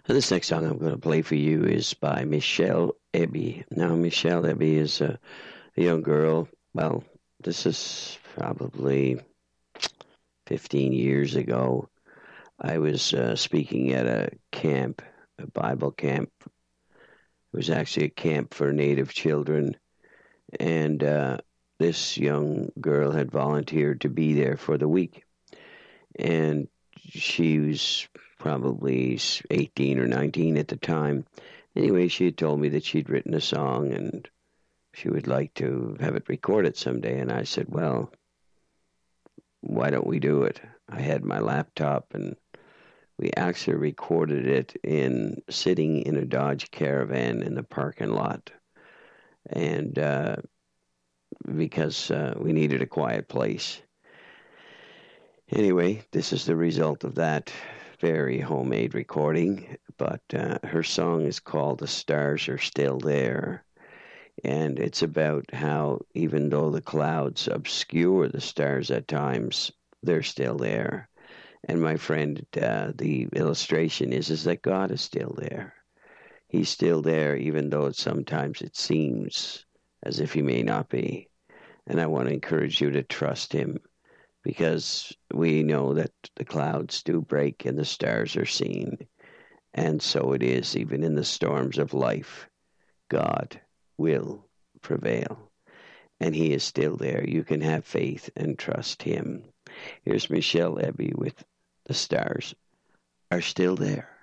This next song I'm going to play for you is by Michelle Ebby. Now, Michelle Ebby is a young girl. Well, this is probably 15 years ago. I was speaking at a camp, a Bible camp. It was actually a camp for Native children, and this young girl had volunteered to be there for the week. And she was probably 18 or 19 at the time. Anyway, she had told me that she'd written a song and she would like to have it recorded someday. And I said, well, why don't we do it? I had my laptop and we actually recorded it in sitting in a Dodge Caravan in the parking lot. And because we needed a quiet place. Anyway, this is the result of that very homemade recording, but her song is called The Stars Are Still There, and it's about how even though the clouds obscure the stars at times, they're still there. And my friend, the illustration is that God is still there. He's still there even though sometimes it seems as if he may not be. And I want to encourage you to trust him, because we know that the clouds do break and the stars are seen. And so it is, even in the storms of life, God will prevail. And he is still there. You can have faith and trust him. Here's Michelle Ebby with The Stars Are Still There.